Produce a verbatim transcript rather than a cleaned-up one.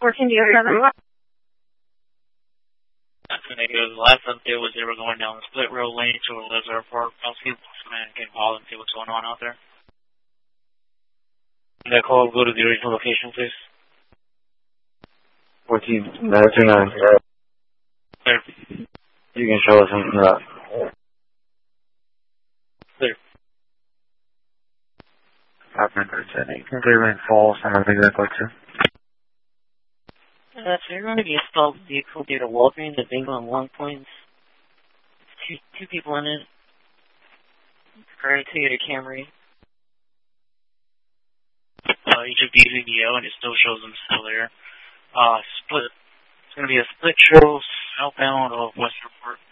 fourteen D seven. That's when they go. The last update was they were going down the split road lane to Elizabeth Park. I'll see if man can call and see what's going on out there. Can that call go to the original location, please? fourteen nine two nine. Clear. You can show us something up. Clear. five hundred seventy. Clearly false. I'm going to take that quick, sir. Uh, so you're going to be a stalled vehicle due to Walgreens at Bingo and Long Points. Two, two people in it. Very Toyota Camry. Uh, each of these video, and it still shows them still there. Uh, split. It's going to be a split show southbound of Western Park.